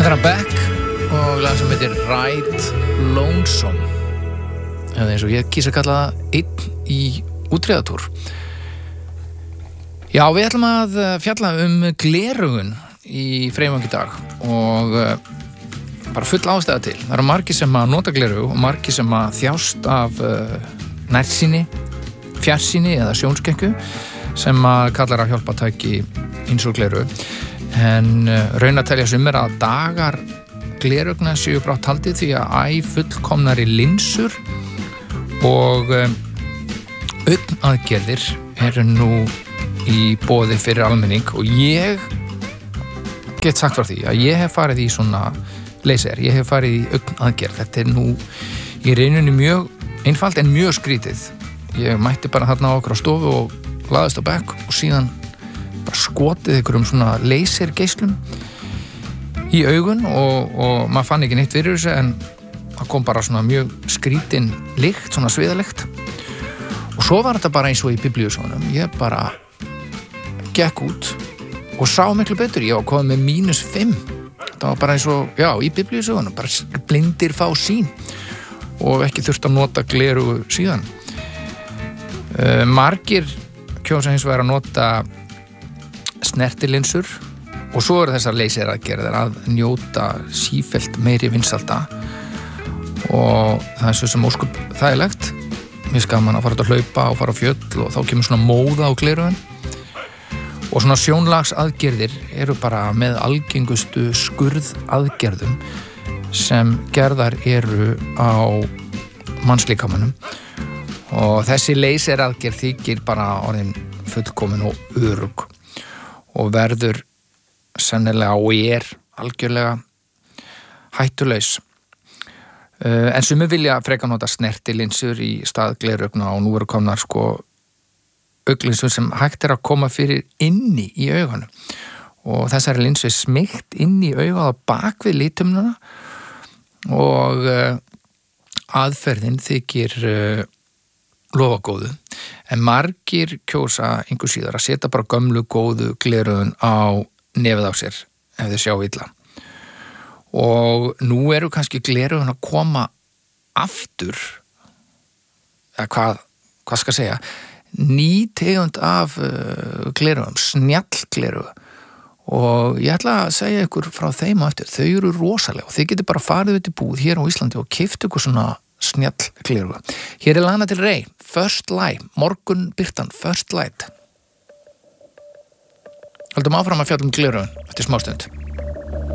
Þetta er Beck og lag sem heitir Ride Lonesome, eða eins og ég kýs að kalla það einn í útreðatúr. Já, við ætlum að fjalla gleraugun í Freyvangi í dag og bara full ástæða til. Það eru margir sem að nota gleraugu og margir sem að þjást af nærsýni, fjarsýni eða sjónskekku sem að kallar að hjálpa tæki eins og gleraugu. En raun að telja sumir að dagar glerugna séu brátt haldið því að fullkomnari linsur og augnaðgerðir eru nú í boði fyrir almenning og ég get sagt frá því að ég hef farið í svona laser, ég hef farið í augnaðgerð. Þetta er nú í rauninni mjög einfalt en mjög skrítið. Ég mætti bara þarna á okkur á stofu og laðist á bekk og síðan bara skotið ykkur svona lasergeislum í augun og maður fann ekki neitt fyrir þessu en það kom bara svona mjög skrítin lykt, svona sviðalykt og svo var þetta bara eins og í biblíusögunum. Ég bara gekk út og sá miklu betur. Ég var komið með -5. Það var bara eins og, já, í biblíusögunum, bara blindir fá sýn og ekki þurft að nota gleraugu síðan. Margir kjósa hins vegar að nota snertilinsur og svo eru þessar laser-aðgerðir að njóta sífellt meiri vinsalda og það er svo sem óskup þægilegt. Mér skaman að fara að hlaupa og fara á fjöll og þá kemur svona móða á gleraugun og svona sjónlagsaðgerðir eru bara með algengustu skurðaðgerðum sem gerðar eru á mannslíkamanum og þessi laser-aðgerð þykir bara orðin fullkomin og örugg og verður sennilega og algjörlega hættulaus. En sumir vilja frekar nota snertilinsur í stað glerugna og nú eru komnar auglinsur sem hægt að koma fyrir inni í augunum og þessari linsu er smeygt inn í augað á bak við litumnuna og aðferðin þykir lofagóðu. En margir kjósa einhver síðar að setja bara gömlu góðu gleraugun á nefið á sér ef þau sjá illa. Og nú eru kannski gleraugun að koma aftur, eða hvað skal segja, ný tegund af gleraugun, snjallgleraugu. Og ég ætla að segja ykkur frá þeim á eftir, þau eru rosalega og þið getur bara farið út í búð hér á Íslandi og keypt ykkur svona snjallgleraugu. Hér er Lana Del Rey, First Light, morgunbirtan, First Light. Haldum áfram að fjalla gleraugun eftir smástund.